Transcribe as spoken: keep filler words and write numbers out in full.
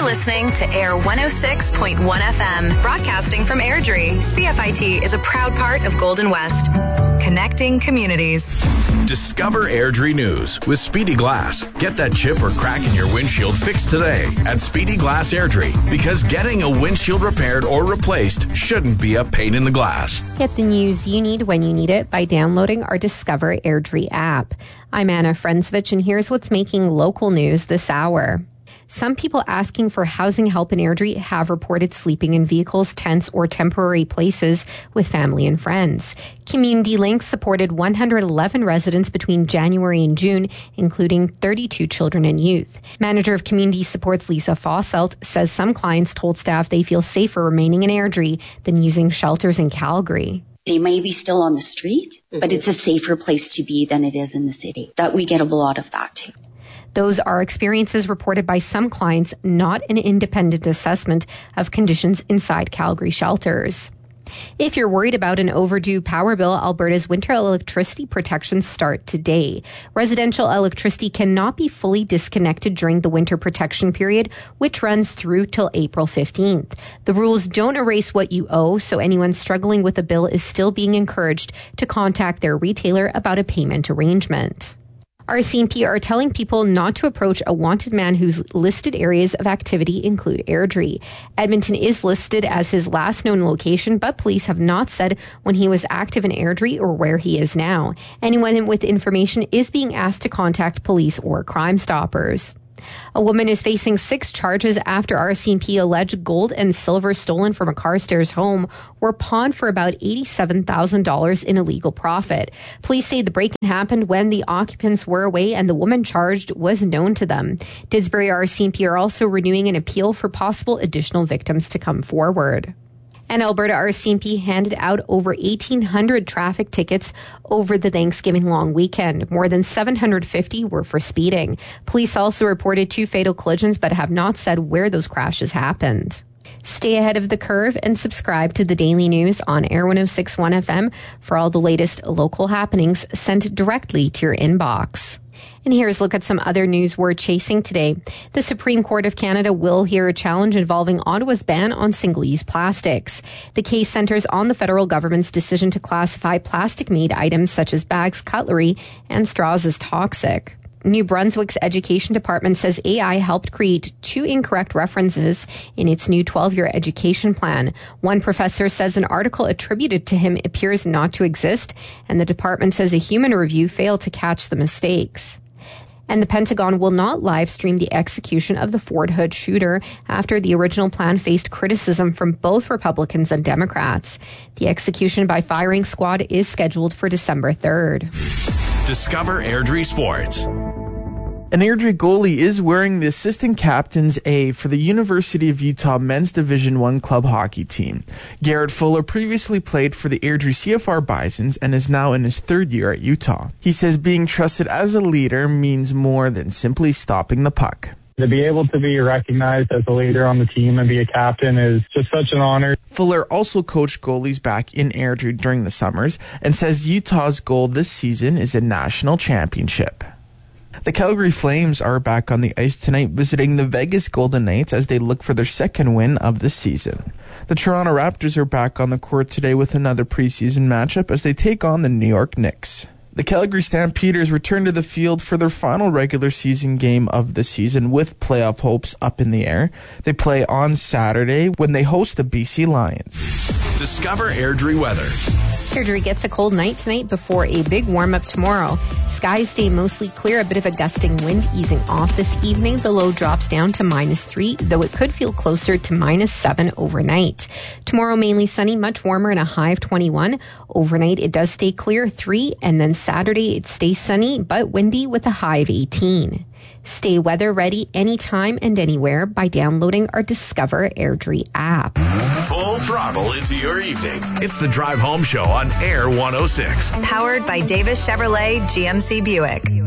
You're listening to Air one oh six point one F M, broadcasting from Airdrie. C F I T is a proud part of Golden West, connecting communities. Discover Airdrie News with Speedy Glass. Get that chip or crack in your windshield fixed today at Speedy Glass Airdrie, because getting a windshield repaired or replaced shouldn't be a pain in the glass. Get the news you need when you need it by downloading our Discover Airdrie app. I'm Anna Frensvich, and here's what's making local news this hour. Some people asking for housing help in Airdrie have reported sleeping in vehicles, tents, or temporary places with family and friends. Community Links supported one hundred eleven residents between January and June, including thirty-two children and youth. Manager of Community Supports Lisa Fosselt says some clients told staff they feel safer remaining in Airdrie than using shelters in Calgary. They may be still on the street, mm-hmm. but it's a safer place to be than it is in the city. That we get a lot of that too. Those are experiences reported by some clients, not an independent assessment of conditions inside Calgary shelters. If you're worried about an overdue power bill, Alberta's winter electricity protections start today. Residential electricity cannot be fully disconnected during the winter protection period, which runs through till April fifteenth. The rules don't erase what you owe, so anyone struggling with a bill is still being encouraged to contact their retailer about a payment arrangement. R C M P are telling people not to approach a wanted man whose listed areas of activity include Airdrie. Edmonton is listed as his last known location, but police have not said when he was active in Airdrie or where he is now. Anyone with information is being asked to contact police or Crime Stoppers. A woman is facing six charges after R C M P alleged gold and silver stolen from a Carstairs home were pawned for about eighty-seven thousand dollars in illegal profit. Police say the break-in happened when the occupants were away and the woman charged was known to them. Didsbury R C M P are also renewing an appeal for possible additional victims to come forward. And Alberta R C M P handed out over eighteen hundred traffic tickets over the Thanksgiving long weekend. More than seven hundred fifty were for speeding. Police also reported two fatal collisions, but have not said where those crashes happened. Stay ahead of the curve and subscribe to the Daily News on Air one oh six point one F M for all the latest local happenings sent directly to your inbox. And here's a look at some other news we're chasing today. The Supreme Court of Canada will hear a challenge involving Ottawa's ban on single-use plastics. The case centers on the federal government's decision to classify plastic-made items such as bags, cutlery, and straws as toxic. New Brunswick's education department says A I helped create two incorrect references in its new twelve-year education plan. One professor says an article attributed to him appears not to exist, and the department says a human review failed to catch the mistakes. And the Pentagon will not live stream the execution of the Fort Hood shooter after the original plan faced criticism from both Republicans and Democrats. The execution by firing squad is scheduled for December third. Discover Airdrie Sports. An Airdrie goalie is wearing the assistant captain's A for the University of Utah men's Division One club hockey team. Garrett Fuller previously played for the Airdrie C F R Bisons and is now in his third year at Utah. He says being trusted as a leader means more than simply stopping the puck. To be able to be recognized as a leader on the team and be a captain is just such an honor. Fuller also coached goalies back in Airdrie during the summers and says Utah's goal this season is a national championship. The Calgary Flames are back on the ice tonight visiting the Vegas Golden Knights as they look for their second win of the season. The Toronto Raptors are back on the court today with another preseason matchup as they take on the New York Knicks. The Calgary Stampeders return to the field for their final regular season game of the season with playoff hopes up in the air. They play on Saturday when they host the B C Lions. Discover Airdrie weather. Airdrie gets a cold night tonight before a big warm-up tomorrow. Skies stay mostly clear, a bit of a gusting wind easing off this evening. The low drops down to minus three, though it could feel closer to minus seven overnight. Tomorrow mainly sunny, much warmer and a high of twenty-one. Overnight it does stay clear, three, and then Saturday it stays sunny but windy with a high of eighteen. Stay weather ready anytime and anywhere by downloading our Discover Airdrie app. Full throttle into your evening. It's the Drive Home Show on Air one oh six. Powered by Davis Chevrolet G M C Buick.